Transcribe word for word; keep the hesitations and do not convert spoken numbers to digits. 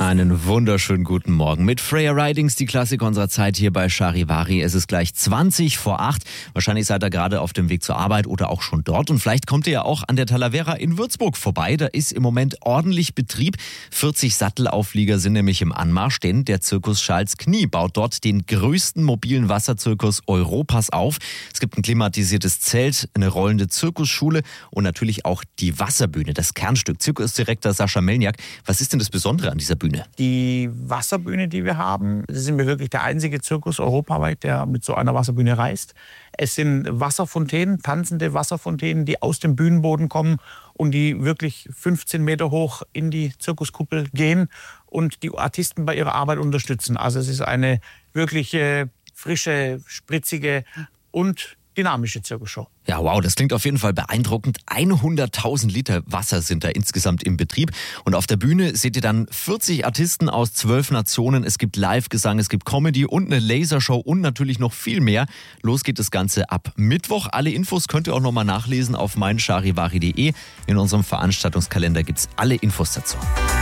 Einen wunderschönen guten Morgen mit Freya Ridings, die Klassik unserer Zeit hier bei Charivari. Es ist gleich zwanzig vor acht. Wahrscheinlich seid ihr gerade auf dem Weg zur Arbeit oder auch schon dort. Und vielleicht kommt ihr ja auch an der Talavera in Würzburg vorbei. Da ist im Moment ordentlich Betrieb. vierzig Sattelauflieger sind nämlich im Anmarsch, denn der Zirkus Charles Knie baut dort den größten mobilen Wasserzirkus Europas auf. Es gibt ein klimatisiertes Zelt, eine rollende Zirkusschule und natürlich auch die Wasserbühne, das Kernstück. Zirkusdirektor Sascha Melniak, was ist denn das Besondere an dieser Bühne? Die Wasserbühne, die wir haben, das sind wir wirklich der einzige Zirkus europaweit, der mit so einer Wasserbühne reist. Es sind Wasserfontänen, tanzende Wasserfontänen, die aus dem Bühnenboden kommen und die wirklich fünfzehn Meter hoch in die Zirkuskuppel gehen und die Artisten bei ihrer Arbeit unterstützen. Also es ist eine wirklich äh, frische, spritzige und dynamische Zirkusshow. Ja, wow, das klingt auf jeden Fall beeindruckend. hunderttausend Liter Wasser sind da insgesamt im Betrieb. Und auf der Bühne seht ihr dann vierzig Artisten aus zwölf Nationen. Es gibt Live-Gesang, es gibt Comedy und eine Lasershow und natürlich noch viel mehr. Los geht das Ganze ab Mittwoch. Alle Infos könnt ihr auch nochmal nachlesen auf mein charivari punkt de. In unserem Veranstaltungskalender gibt's alle Infos dazu.